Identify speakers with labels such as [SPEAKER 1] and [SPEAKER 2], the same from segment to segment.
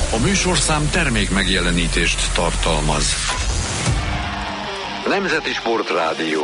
[SPEAKER 1] A műsorszám termék megjelenítést tartalmaz. Nemzeti Sportrádió.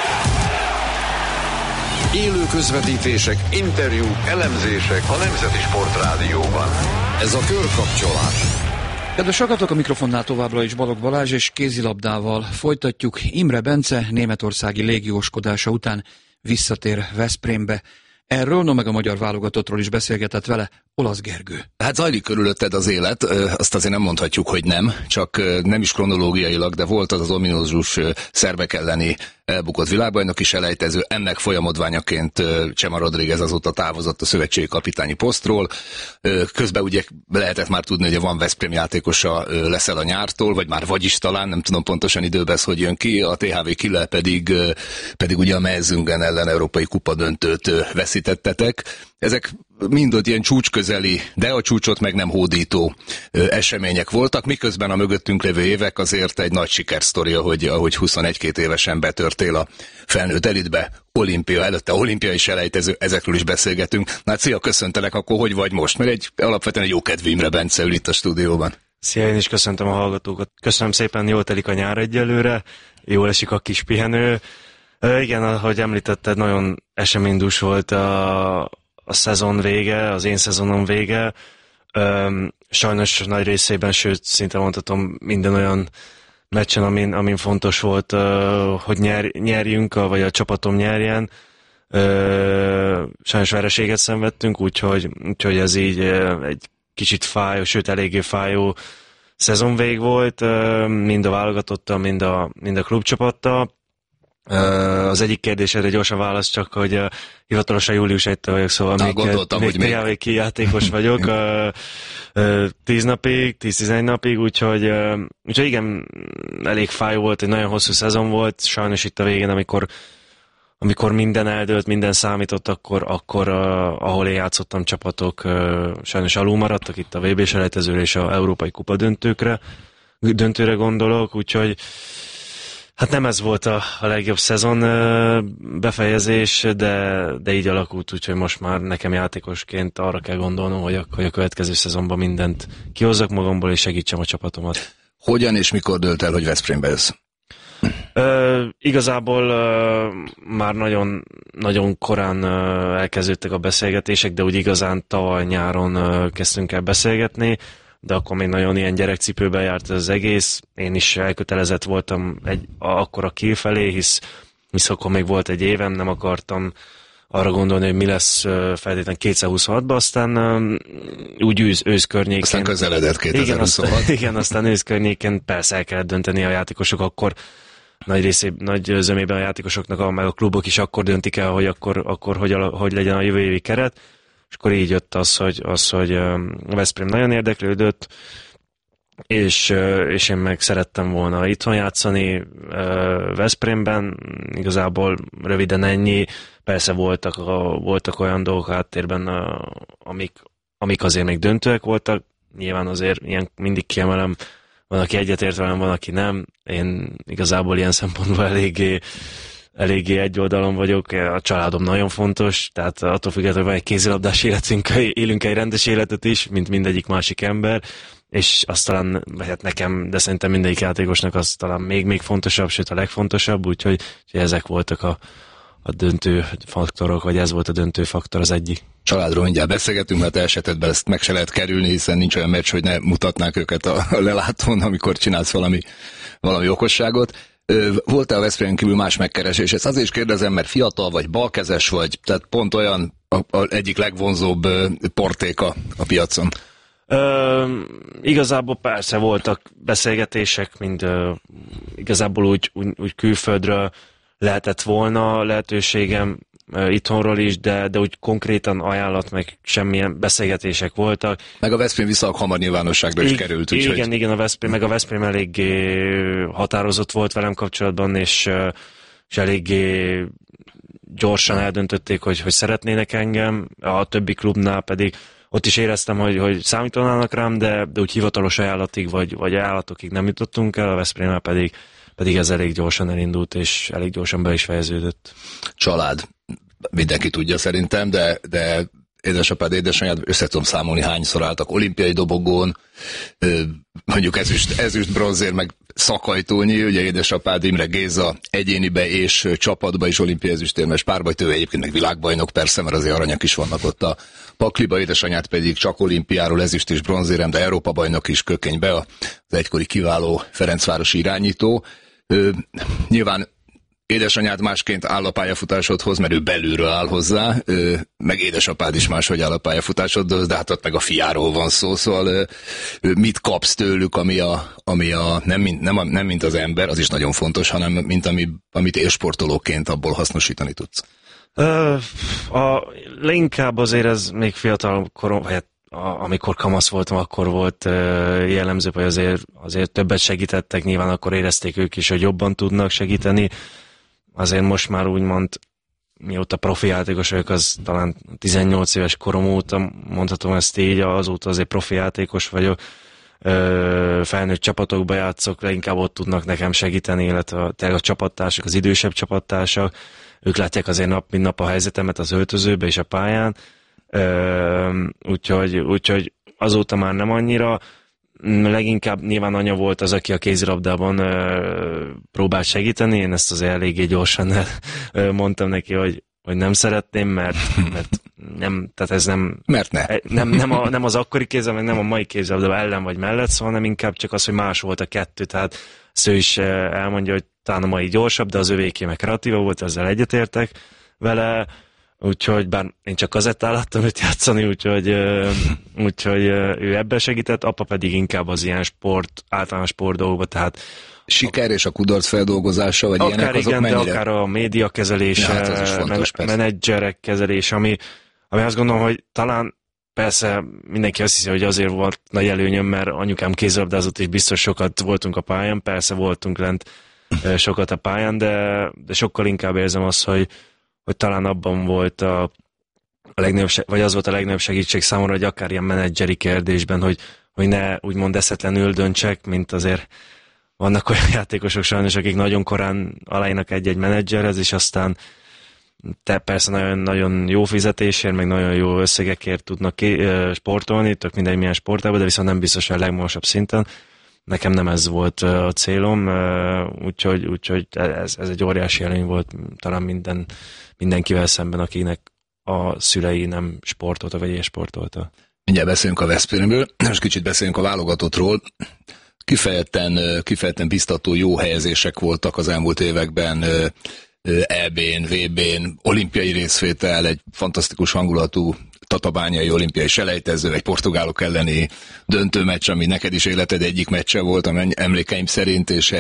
[SPEAKER 1] Élő közvetítések, interjúk, elemzések a Nemzeti Sportrádióban. Ez a Körkapcsolás.
[SPEAKER 2] Kedves hallgatók, a mikrofonnál továbbra is Balogh Balázs, és kézilabdával folytatjuk. Imre Bence németországi légióskodása után visszatér Veszprémbe. Erről, meg a magyar válogatottról is beszélgetett vele Olasz Gergő.
[SPEAKER 3] Hát zajlik körülötted az élet, azt azért nem mondhatjuk, hogy nem, csak nem is kronológiailag, de volt az ominózus szerbek elleni elbukott világbajnoki selejtező, ennek folyamodványaként Chema Rodriguez azóta távozott a szövetségi kapitányi posztról. Közben ugye lehetett már tudni, hogy van Veszprém játékosa leszel a nyártól, vagy már vagyis talán, nem tudom pontosan időben ez hogy jön ki, a THV Kiel pedig ugye a Melsungen ellen európai kupadöntőt veszítettetek. Ezek mind ott ilyen csúcsközeli, de a csúcsot meg nem hódító események voltak, miközben a mögöttünk lévő évek azért egy nagy sikersztoria, hogy ahogy 21-2 évesen betörtél a felnőtt elitbe, olimpia, előtte olimpiai selejtező, ezekről is beszélgetünk. Na, szia, köszöntelek, akkor hogy vagy most? Mert alapvetően egy jókedvű Imre Bence ül itt a stúdióban.
[SPEAKER 4] Szia, én is köszöntöm a hallgatókat. Köszönöm szépen, jól telik a nyár egyelőre, jól esik a kis pihenő. Igen, ahogy említetted, nagyon eseménydús volt a szezon vége, az én szezonom vége. Sajnos nagy részében, sőt, szinte mondhatom minden olyan meccsen, amin fontos volt, hogy nyerjünk, vagy a csapatom nyerjen. Sajnos vereséget szenvedtünk, úgyhogy ez így egy kicsit fájó, sőt eléggé fájó szezonvég volt, mind a válogatottal, mind a klubcsapattal. Az egyik kérdésedre gyorsan válasz, csak hogy hivatalosan július 1-től vagyok, szóval még THV játékos vagyok 10-11 napig, úgyhogy igen, elég fájó volt, egy nagyon hosszú szezon volt, sajnos itt a végén, amikor minden eldőlt, minden számított, akkor ahol én játszottam csapatok sajnos alul maradtak, itt a VB selejtezőre és a Európai Kupa döntőre gondolok, úgyhogy hát nem ez volt a legjobb szezon befejezés, de így alakult, úgyhogy most már nekem játékosként arra kell gondolnom, hogy a következő szezonban mindent kihozzak magamból és segítsem a csapatomat.
[SPEAKER 3] Hogyan és mikor dölt el, hogy Veszprémbe jössz?
[SPEAKER 4] Igazából már nagyon, nagyon korán elkezdődtek a beszélgetések, de úgy igazán tavaly nyáron kezdtünk el beszélgetni, de akkor még nagyon ilyen gyerekcipőben járt az egész. Én is elkötelezett voltam akkor a Kiel felé, hisz akkor még volt egy évem, nem akartam arra gondolni, hogy mi lesz feltétlenül 2026-ban, aztán úgy ősz környékén.
[SPEAKER 3] Aztán közeledett 2026.
[SPEAKER 4] Igen, aztán ősz környékén persze el kellett dönteni a játékosok, akkor nagy zömében a játékosoknak, meg a klubok is akkor döntik el, hogy akkor hogy legyen a jövő évi keret. És akkor így jött az, hogy a Veszprém nagyon érdeklődött, és én meg szerettem volna itthon játszani Veszprémben, igazából röviden ennyi. Persze voltak olyan dolgok háttérben, amik azért még döntőek voltak. Nyilván azért ilyen mindig kiemelem, van, aki egyetért velem, van, aki nem. Én igazából ilyen szempontból eléggé egy oldalon vagyok, a családom nagyon fontos, tehát attól függetlenül van egy kézilabdás életünk, élünk egy rendes életet is, mint mindegyik másik ember, és azt talán, hát nekem, de szerintem mindegyik játékosnak az talán még fontosabb, sőt a legfontosabb, úgyhogy ezek voltak a döntő faktorok, vagy ez volt a döntő faktor az egyik.
[SPEAKER 3] Családról mindjárt beszélgetünk, mert esetedben ezt meg se lehet kerülni, hiszen nincs olyan meccs, hogy ne mutatnák őket a lelátón, amikor csinálsz valami okosságot. Volt-e a Veszprém kívül más megkeresés? Ezt azért is kérdezem, mert fiatal vagy, balkezes vagy, tehát pont olyan egyik legvonzóbb portéka a piacon.
[SPEAKER 4] Igazából persze voltak beszélgetések, mind igazából úgy külföldről lehetett volna lehetőségem, itthonról is, de úgy konkrétan ajánlat, meg semmilyen beszélgetések voltak.
[SPEAKER 3] Meg a Veszprém viszonylag hamar nyilvánosságra is került.
[SPEAKER 4] Igen, a Veszprém eléggé határozott volt velem kapcsolatban, és eléggé gyorsan eldöntötték, hogy szeretnének engem. A többi klubnál pedig ott is éreztem, hogy számítanának rám, de úgy hivatalos ajánlatig, vagy ajánlatokig nem jutottunk el, a Veszprémmel pedig ez elég gyorsan elindult, és elég gyorsan be is fejeződött.
[SPEAKER 3] Család. Mindenki tudja szerintem, de édesapád, édesanyád, össze tudom számolni, hányszor álltak olimpiai dobogón, mondjuk ezüst, bronzér, meg szakajtónyi, ugye édesapád Imre Géza egyénibe és csapatba is olimpiai ezüstérmes párbajtő, egyébként meg világbajnok persze, mert azért aranyak is vannak ott a pakliba, édesanyád pedig csak olimpiáról ezüst és bronzérem, de Európa bajnok is Kökenybe, az egykori kiváló ferencvárosi irányító. Nyilván édesanyád másként áll a pályafutásodhoz, mert ő belülről áll hozzá, meg édesapád is máshogy áll a pályafutásodhoz, de hát ott meg a fiáról van szó, szóval mit kapsz tőlük, ami nem mint az ember, az is nagyon fontos, hanem mint amit élsportolóként abból hasznosítani tudsz.
[SPEAKER 4] Leginkább azért ez még fiatal korom, amikor kamasz voltam, akkor volt jellemző, hogy azért többet segítettek, nyilván akkor érezték ők is, hogy jobban tudnak segíteni. Azért most már úgymond, mióta profi játékos vagyok, az talán 18 éves korom óta, mondhatom ezt így, azóta azért profi játékos vagyok, felnőtt csapatokba játszok, leginkább ott tudnak nekem segíteni, illetve a csapattársak, az idősebb csapattársak, ők látják azért nap mint nap a helyzetemet az öltözőbe és a pályán, úgyhogy azóta már nem annyira. Leginkább nyilván anya volt az, aki a kézilabdában próbált segíteni, én ezt azért eléggé gyorsan mondtam neki, hogy nem szeretném, mert nem, tehát ez nem...
[SPEAKER 3] Mert ne.
[SPEAKER 4] Nem az akkori kézilabda, meg nem a mai kézilabda ellen vagy mellett, szóval nem inkább csak az, hogy más volt a kettő, tehát ezt ő is elmondja, hogy talán a mai gyorsabb, de az övéké meg kreatíva volt, ezzel egyetértek vele, úgyhogy bár én csak kazettán láttam őt játszani, úgyhogy ő ebben segített, apa pedig inkább az ilyen általános sport dolgokban, tehát
[SPEAKER 3] siker és a kudarc feldolgozása, vagy ilyenek, azok
[SPEAKER 4] igen,
[SPEAKER 3] mennyire?
[SPEAKER 4] De akár a média kezelése, menedzserek kezelése, ami azt gondolom, hogy talán persze mindenki azt hiszi, hogy azért volt nagy előnyöm, mert anyukám kézilabdázott, és biztos sokat voltunk a pályán, persze voltunk lent sokat a pályán, de sokkal inkább érzem azt, hogy talán abban volt a legnagyobb, vagy az volt a legnagyobb segítség számomra, hogy akár ilyen menedzseri kérdésben, hogy ne úgymond eszetlenül döntsek, mint azért vannak olyan játékosok sajnos, akik nagyon korán aláírnak egy-egy menedzserhez, és aztán persze nagyon, nagyon jó fizetésért, meg nagyon jó összegekért tudnak sportolni, tök mindegy milyen sportában, de viszont nem biztos, hogy a legmagasabb szinten. Nekem nem ez volt a célom, úgyhogy ez egy óriási előny volt talán mindenkivel szemben, akinek a szülei nem sportolta, vagy élsportolta.
[SPEAKER 3] Mindjárt beszélünk a Veszprémről, most kicsit beszélünk a válogatottról. Kifejezetten biztató jó helyezések voltak az elmúlt években, EB-n, VB-n, olimpiai részvétel, egy fantasztikus hangulatú tatabányai olimpiai selejtező, egy portugálok elleni döntőmeccs, ami neked is életed egyik meccse volt, emlékeim szerint, és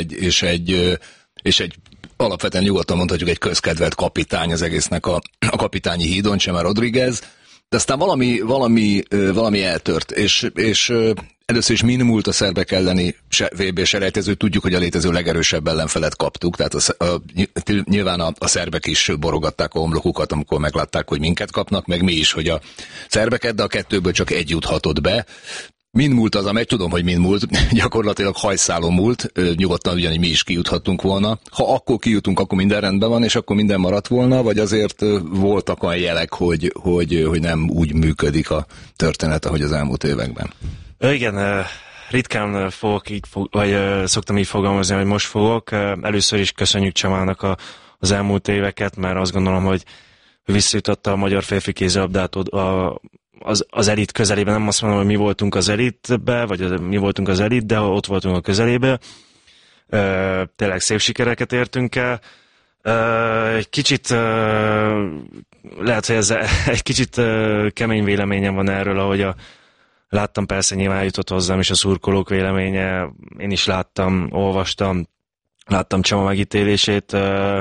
[SPEAKER 3] egy alapvetően nyugodtan mondhatjuk egy közkedvelt kapitány az egésznek a kapitányi hídon, Chema Rodriguez, de aztán valami eltört, és először is minimult a szerbek elleni VB selejtező, tudjuk, hogy a létező legerősebb ellenfelet kaptuk, tehát nyilván a szerbek is borogatták a homlokukat, amikor meglátták, hogy minket kapnak, meg mi is, hogy a szerbeket, de a kettőből csak egy juthatott be. Mind múlt az a meccs, tudom, hogy mind múlt, gyakorlatilag hajszálon múlt, nyugodtan ugyanígy mi is kijuthattunk volna. Ha akkor kijutunk, akkor minden rendben van, és akkor minden maradt volna, vagy azért voltak olyan jelek, hogy nem úgy működik a történet, ahogy az elmúlt években?
[SPEAKER 4] Igen, ritkán szoktam így fogalmazni, hogy most fogok. Először is köszönjük Csemának az elmúlt éveket, mert azt gondolom, hogy visszajutotta a magyar férfi kézilabdát az elit közelében. Nem azt mondom, hogy mi voltunk az elitbe, vagy mi voltunk az elit, de ott voltunk a közelébe. Tényleg szép sikereket értünk el. Egy kicsit lehet, hogy ez egy kicsit kemény véleményem van erről, ahogy láttam, persze nyilván jutott hozzám is a szurkolók véleménye, én is láttam, olvastam, láttam Csema megítélését,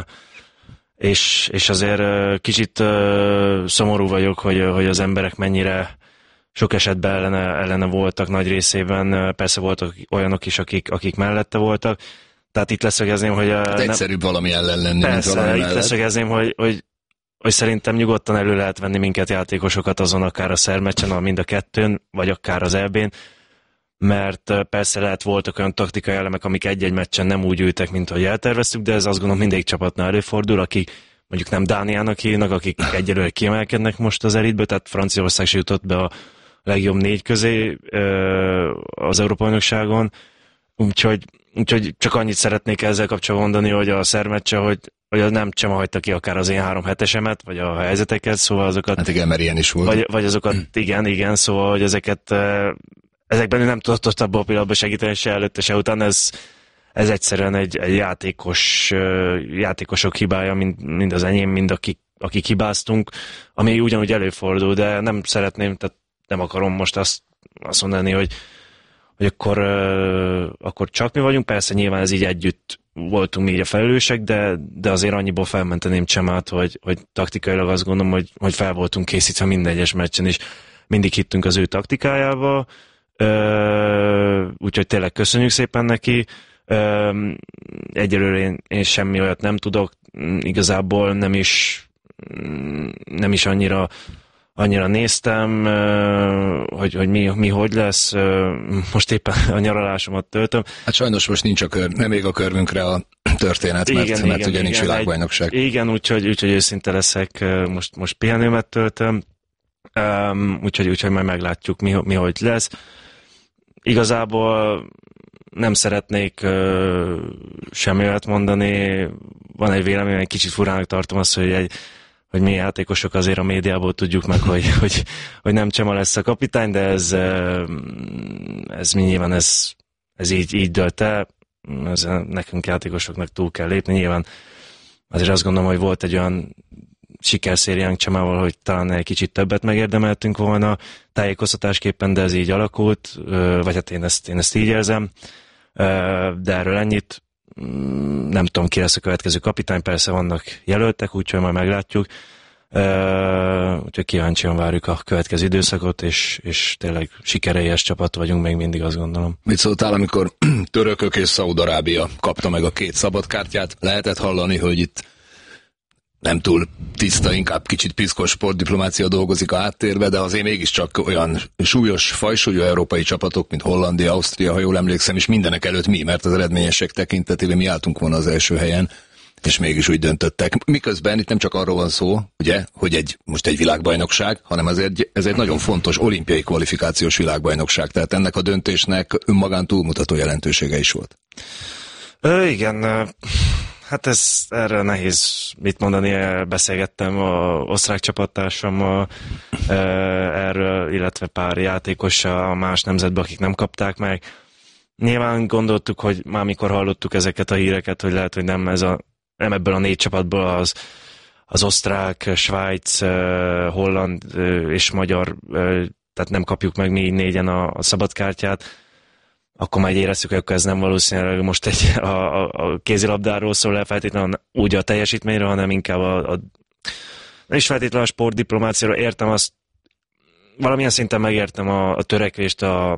[SPEAKER 4] és azért kicsit szomorú vagyok, hogy az emberek mennyire sok esetben ellene voltak nagy részében, persze voltak olyanok is, akik mellette voltak, tehát itt leszögezném, hogy...
[SPEAKER 3] egyszerűbb valami ellen lenni,
[SPEAKER 4] persze,
[SPEAKER 3] mint valami
[SPEAKER 4] itt
[SPEAKER 3] mellett.
[SPEAKER 4] leszögezném, hogy szerintem nyugodtan elő lehet venni minket játékosokat azon, akár a szermeccsen, mind a kettőn, vagy akár az EB-n, mert persze voltak olyan taktikai elemek, amik egy-egy meccsen nem úgy ültek, mint ahogy elterveztük, de ez azt gondolom mindig csapatnál előfordul, aki mondjuk nem Dániának hívnak, akik egyelőre kiemelkednek most az elitbe, tehát Franciaország se jutott be a legjobb 4 közé az Európa-bajnokságon, úgyhogy csak annyit szeretnék ezzel kapcsolatban mondani, hogy a szerb meccse, hogy nem sem hagyta ki akár az én 3-7-esemet, vagy a helyzeteket, szóval azokat...
[SPEAKER 3] Hát igen, mert ilyen is volt.
[SPEAKER 4] Vagy azokat, igen, szóval, hogy ezekben nem tudott abban a pillanatban segíteni se előtte, se után, ez egyszerűen egy játékosok hibája, mind az enyém, mind akik hibáztunk, ami ugyanúgy előfordul, de nem szeretném, tehát nem akarom most azt mondani, hogy akkor csak mi vagyunk, persze nyilván ez így együtt voltunk mi így a felelősek, de azért annyiból felmenteném Csemát, hogy taktikailag azt gondolom, hogy fel voltunk készítve minden egyes meccsen, és mindig hittünk az ő taktikájával, úgyhogy tényleg köszönjük szépen neki. Egyelőre én semmi olyat nem tudok, igazából nem is annyira néztem, hogy mi hogy lesz. Most éppen a nyaralásomat töltöm.
[SPEAKER 3] Hát sajnos most nincs nem még a körmünkre a történet, mert ugye nincs világbajnokság.
[SPEAKER 4] Igen, úgyhogy őszinte leszek, most pihenőmet töltöm, úgyhogy majd meglátjuk, mi hogy lesz. Igazából nem szeretnék semmi olyat mondani. Van egy vélemény, egy kicsit furának tartom azt, hogy mi játékosok azért a médiából tudjuk meg, hogy nem Csema lesz a kapitány, de ez nyilván ez így dölt el. Nekünk játékosoknak túl kell lépni. Nyilván azért azt gondolom, hogy volt egy olyan sikerszériánk Csemával, hogy talán egy kicsit többet megérdemeltünk volna tájékoztatásképpen, de ez így alakult, vagy hát én ezt így érzem. De erről ennyit. Nem tudom, ki lesz a következő kapitány, persze vannak jelöltek, úgyhogy majd meglátjuk. Úgyhogy kíváncsian várjuk a következő időszakot, és tényleg sikerélyes csapat vagyunk még mindig, azt gondolom.
[SPEAKER 3] Mit szóltál, amikor törökök és Szaúd-Arábia kapta meg a 2 szabadkártyát? Lehetett hallani, hogy itt nem túl tiszta, inkább kicsit piszkos sportdiplomácia dolgozik a háttérbe, de azért mégiscsak olyan súlyos, fajsúlyú európai csapatok, mint Hollandia, Ausztria, ha jól emlékszem, és mindenek előtt mi, mert az eredményesek tekintetében mi álltunk volna az első helyen, és mégis úgy döntöttek. Miközben itt nem csak arról van szó, ugye, hogy most egy világbajnokság, hanem ez egy nagyon fontos olimpiai kvalifikációs világbajnokság, tehát ennek a döntésnek önmagán túlmutató jelentősége is volt.
[SPEAKER 4] Igen, hát erre nehéz mit mondani, beszélgettem az osztrák csapattársammal erről, illetve pár játékossal a más nemzetben, akik nem kapták meg. Nyilván gondoltuk, hogy már mikor hallottuk ezeket a híreket, hogy lehet, hogy nem ebből a 4 csapatból az osztrák, Svájc, holland és magyar, tehát nem kapjuk meg mi 4-en a szabadkártyát, akkor már éreztük, hogy akkor ez nem valószínűleg most a kézilabdáról szól el feltétlenül úgy a teljesítményről, hanem inkább nem is feltétlenül a sportdiplomáciáról. Értem azt, valamilyen szinten megértem a törekvést a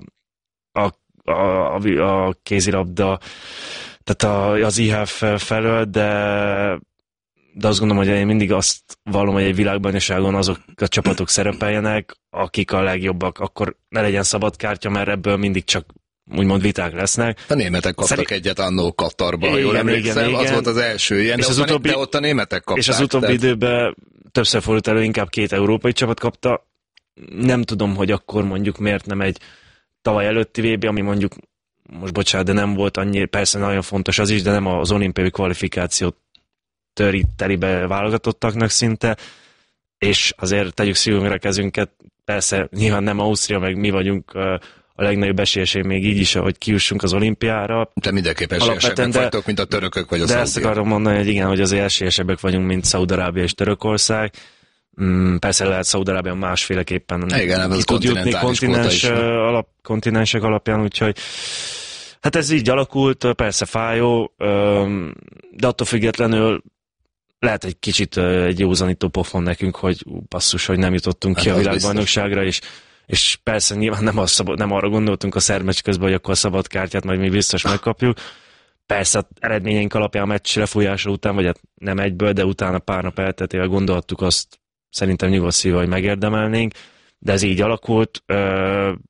[SPEAKER 4] kézilabda, tehát az IHF felől, de azt gondolom, hogy én mindig azt vallom, hogy egy világbajnokságon azok a csapatok szerepeljenek, akik a legjobbak, akkor ne legyen szabadkártya, mert ebből mindig csak úgymond viták lesznek.
[SPEAKER 3] A németek kaptak egyet annó Katarban, ha jól emlékszem, igen. Az volt az első ilyen, és de ott a németek kapták.
[SPEAKER 4] És az utóbbi időben többször fordult elő, inkább 2 európai csapat kapta. Nem tudom, hogy akkor mondjuk miért nem egy tavaly előtti VB, ami mondjuk, most bocsánat, de nem volt annyi, persze nagyon fontos az is, de nem az olimpiai kvalifikációt telibe válogatottaknak szinte, és azért tegyük szívünkre kezünket, persze nyilván nem Ausztria, meg mi vagyunk a legnagyobb esélyeség még így is, hogy kijussunk az olimpiára.
[SPEAKER 3] De mindenképp esélyesebbek vagytok, mint a törökök vagy a
[SPEAKER 4] szaudiak. De ezt akarom mondani, hogy igen, hogy azért esélyesebbek vagyunk, mint Szaúd-Arábia és Törökország. Persze lehet Szaúd-Arábia másféleképpen
[SPEAKER 3] ki tud jutni
[SPEAKER 4] kontinensek alapján, úgyhogy hát ez így alakult, persze fájó, de attól függetlenül lehet egy kicsit egy józanító pofon nekünk, hogy basszus, hogy nem jutottunk ki a világbajnokságra, és persze nyilván nem arra gondoltunk a szerb meccs közben, hogy akkor a szabad kártyát majd mi biztos megkapjuk. Persze az eredményeink alapján a meccs lefújása után, vagy hát nem egyből, de utána pár nap elteltével gondoltuk azt, szerintem nyugodt szívvel, hogy megérdemelnénk, de ez így alakult.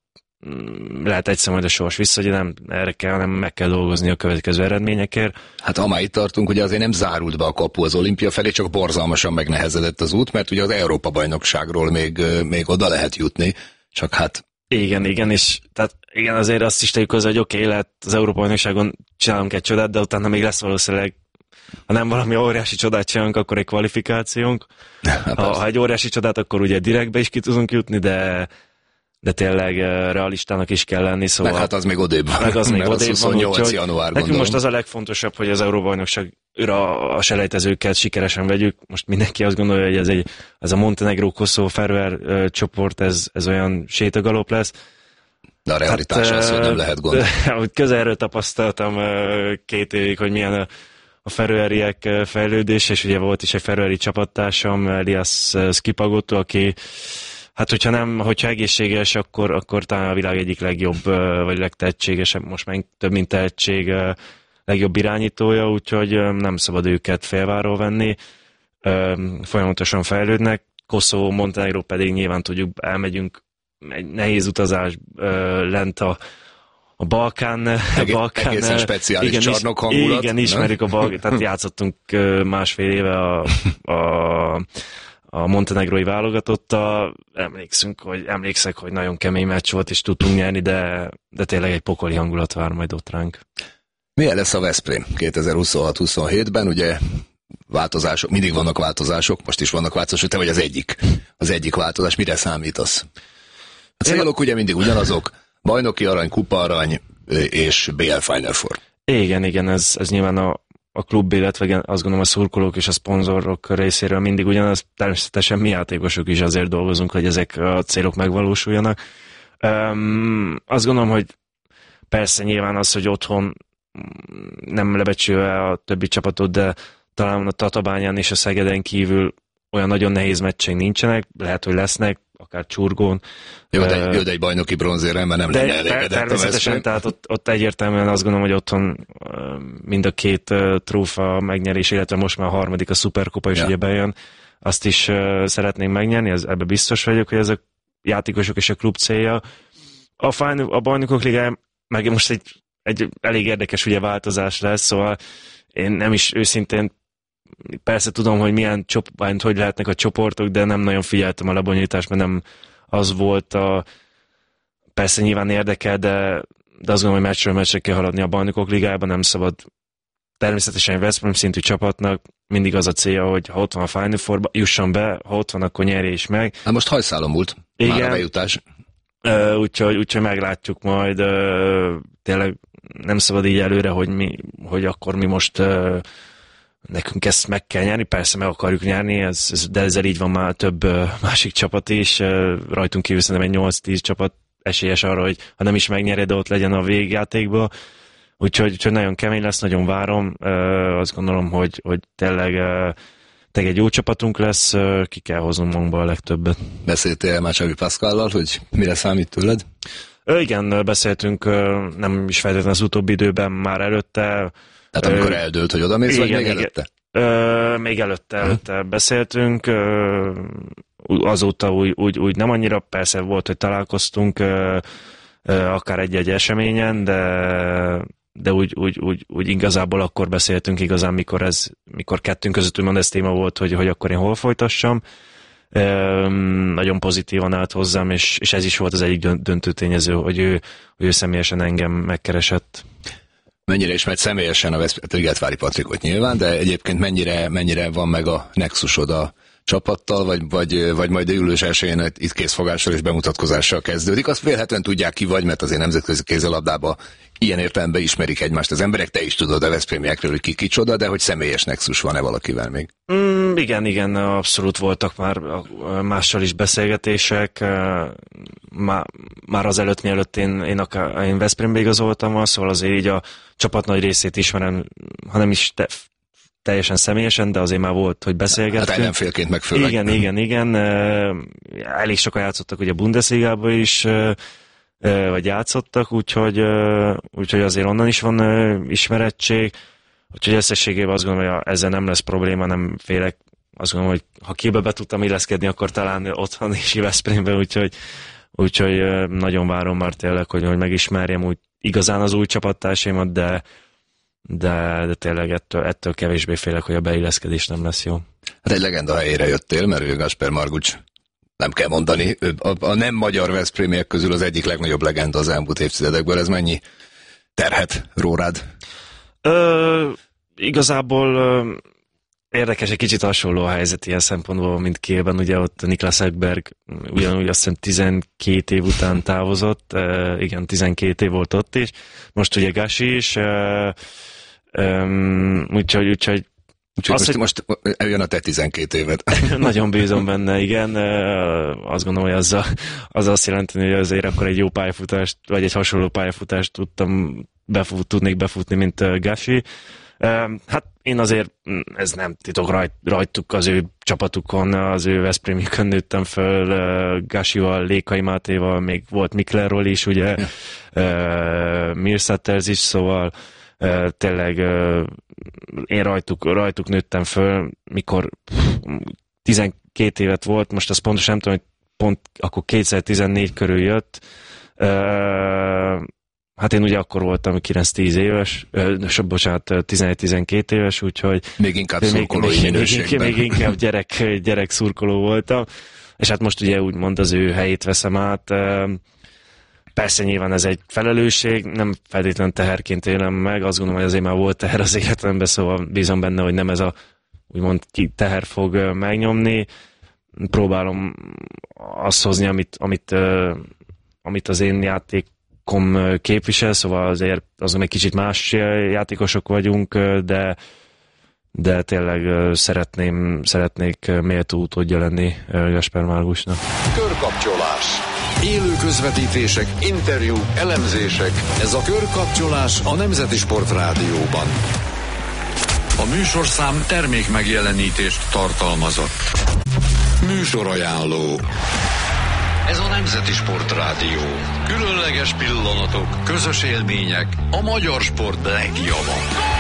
[SPEAKER 4] lehet egyszer majd a sors vissza, nem erre kell, hanem meg kell dolgozni a következő eredményekért.
[SPEAKER 3] Hát ha már itt tartunk, ugye azért nem zárult be a kapu az olimpia felé, csak borzalmasan megnehezedett az út, mert ugye az Európa-bajnokságról még oda lehet jutni, csak hát...
[SPEAKER 4] Igen, és tehát igen, azért azt is tegyük hozzá, hogy oké, lehet az Európa-bajnokságon csinálunk egy csodát, de utána még lesz valószínűleg, ha nem valami óriási csodát csinálunk, akkor egy kvalifikációnk. Ha egy óriási csodát, akkor ugye direktbe is ki tudunk jutni, de tényleg realistának is kell lenni, szóval...
[SPEAKER 3] Meg hát az még odébb van.
[SPEAKER 4] Meg az még odébb van,
[SPEAKER 3] 28 január,
[SPEAKER 4] nekünk most az a legfontosabb, hogy az Európa-bajnokságra a selejtezőket sikeresen vegyük. Most mindenki azt gondolja, hogy ez a Montenegró, Koszovó, Feröer csoport, ez olyan sétagalop lesz.
[SPEAKER 3] De a realitás az, hogy nem lehet gondolni.
[SPEAKER 4] Közelről tapasztaltam 2 évig, hogy milyen a feröeriek fejlődés, és ugye volt is egy feröeri csapattársam, Elias Skipagotto, aki hát hogyha egészséges, akkor talán a világ egyik legjobb, vagy legtehetségesebb, most már több mint tehetség, legjobb irányítója, úgyhogy nem szabad őket félváról venni. Folyamatosan fejlődnek. Koszovó, Montenegró pedig nyilván tudjuk, elmegyünk egy nehéz utazás lent a Balkán.
[SPEAKER 3] Egészen speciális csarnok hangulat.
[SPEAKER 4] Igen, ismerjük a Balkán, tehát játszottunk másfél éve a montenegrói válogatottal. Emlékszek, hogy nagyon kemény meccs volt, és tudtunk nyerni, de tényleg egy pokoli hangulat vár majd ott ránk.
[SPEAKER 3] Milyen lesz a Veszprém 2026-27-ben? Ugye változások, mindig vannak változások, most is vannak változások, te vagy az egyik változás, mire számítasz? A célok ugye mindig ugyanazok, bajnoki arany, kupa arany és BL Final Four.
[SPEAKER 4] Igen, ez nyilván a klub, illetve azt gondolom a szurkolók és a szponzorok részéről mindig ugyanaz, természetesen mi játékosok is azért dolgozunk, hogy ezek a célok megvalósuljanak. Azt gondolom, hogy persze nyilván az, hogy otthon nem lebecsülve a többi csapatot, de talán a Tatabányán és a Szegeden kívül olyan nagyon nehéz meccseink nincsenek, lehet, hogy lesznek, akár Csurgón.
[SPEAKER 3] Jó, de egy bajnoki bronzérem, mert nem lenne elégedett
[SPEAKER 4] természetesen, tehát ott egyértelműen azt gondolom, hogy otthon mind a 2 trófa megnyerés, illetve most már a 3. a Szuperkupa is ugye bejön, azt is szeretnénk megnyerni, ebbe biztos vagyok, hogy ez a játékosok és a klub célja. A bajnokok ligája meg most egy elég érdekes ugye változás lesz, szóval én nem is őszintén persze tudom, hogy milyen hogy lehetnek a csoportok, de nem nagyon figyeltem a lebonyolítást, mert nem az volt persze nyilván érdekel, de azt gondolom, hogy meccsről meccsre kell haladni a bajnokok ligájában, nem szabad természetesen egy Veszprém szintű csapatnak mindig az a célja, hogy ha ott van a Final Fourba, jusson be, ha ott van, akkor nyerje is meg.
[SPEAKER 3] Hát most hajszálon múlt, már a bejutás.
[SPEAKER 4] Úgyhogy meglátjuk majd, tényleg nem szabad így előre, hogy akkor mi most nekünk ezt meg kell nyerni, persze meg akarjuk nyerni, de ezzel így van már több másik csapat is, rajtunk kívül szerintem egy 8-10 csapat esélyes arra, hogy ha nem is megnyeri, de ott legyen a végjátékban, úgyhogy nagyon kemény lesz, nagyon várom, azt gondolom, hogy tényleg egy jó csapatunk lesz, ki kell hoznunk magunkba a legtöbbet.
[SPEAKER 3] Beszéltél már Csabi Pascallal, hogy mire számít tőled?
[SPEAKER 4] Igen, beszéltünk, nem is feltétlenül az utóbbi időben, már előtte.
[SPEAKER 3] Tehát amikor eldőlt, hogy odamész, vagy még előtte?
[SPEAKER 4] Még előtte beszéltünk, azóta úgy nem annyira, persze volt, hogy találkoztunk, akár egy-egy eseményen, de úgy igazából akkor beszéltünk igazán, mikor kettőnk között úgymond ez téma volt, hogy akkor én hol folytassam. Nagyon pozitívan állt hozzám, és ez is volt az egyik döntő tényező, hogy ő személyesen engem megkeresett.
[SPEAKER 3] Mennyire ismert személyesen a Ligetvári Patrikot nyilván, de egyébként mennyire van meg a nexusod a csapattal, vagy majd július 1-én itt készfogással és bemutatkozással kezdődik. Azt vélhetően tudják ki vagy, mert azért nemzetközi kézilabdában ilyen értelemben ismerik egymást az emberek, te is tudod a veszprémiekről, hogy ki kicsoda, de hogy személyes nexus van-e valakivel még?
[SPEAKER 4] Igen, abszolút voltak már mással is beszélgetések. Már azelőtt, mielőtt én Veszprémbe igazoltam, szóval azért így a csapat nagy részét ismerem, hanem is teljesen személyesen, de azért már volt, hogy beszélgettünk.
[SPEAKER 3] Hát ellenfélként meg főleg.
[SPEAKER 4] Igen. Elég sokan játszottak ugye a Bundesligában is, vagy játszottak, úgyhogy azért onnan is van ismerettség. Úgyhogy összességében azt gondolom, hogy ezzel nem lesz probléma, nem félek. Azt gondolom, hogy ha Kielbe be tudtam illeszkedni, akkor talán otthon is Veszprémben, úgyhogy úgyhogy nagyon várom már tényleg, hogy megismerjem úgy igazán az új csapattársaimat, de tényleg ettől kevésbé félek, hogy a beilleszkedés nem lesz jó.
[SPEAKER 3] Hát egy legenda helyére jöttél, mert ő Gáspár Margucs, nem kell mondani, a nem magyar veszprémiek közül az egyik legnagyobb legenda az elmúlt évtizedekből. Ez mennyi terhet ró rád?
[SPEAKER 4] Igazából érdekes, egy kicsit hasonló a helyzet ilyen szempontból, mint Kielben, ugye ott Niklas Ekberg ugyanúgy azt hiszem 12 év után távozott, igen, 12 év volt ott is, most ugye Gasi is, úgyhogy
[SPEAKER 3] most eljön a te 12 éved.
[SPEAKER 4] Nagyon bízom benne, igen. Azt gondolom, hogy az azt jelenti, hogy azért akkor egy jó pályafutást, vagy egy hasonló pályafutást tudnék befutni, mint Gasi. Hát én azért, ez nem titok, rajtuk az ő csapatukon, az ő Veszprémjükön nőttem föl, Gasival, Lékai Mátéval, még volt Miklerról is, ugye, Mirsatters is, szóval tényleg én rajtuk nőttem föl, mikor 12 évet volt, most azt pontosan nem tudom, hogy pont akkor 2014 körül jött. Hát én ugye akkor voltam 9-10 éves, bocsánat, 11-12 éves, úgyhogy
[SPEAKER 3] még inkább szurkolói minőségben.
[SPEAKER 4] Még inkább gyerek szurkoló voltam, és hát most ugye úgymond az ő helyét veszem át. Persze nyilván ez egy felelősség, nem feltétlenül teherként élem meg, azt gondolom, hogy azért már volt teher az életemben, szóval bízom benne, hogy nem ez a úgymond teher fog megnyomni. Próbálom azt hozni, amit az én játékom képvisel, szóval azért azon egy kicsit más játékosok vagyunk, de tényleg szeretnék méltó utódja lenni Gáspár Margucsnak.
[SPEAKER 1] Körkapcsolás. Élő közvetítések, interjúk, elemzések. Ez a Körkapcsolás a Nemzeti Sport Rádióban. A műsorszám termék megjelenítést tartalmazott. Műsorajánló. Ez a Nemzeti Sport Rádió. Különleges pillanatok, közös élmények, a magyar sport legjobb.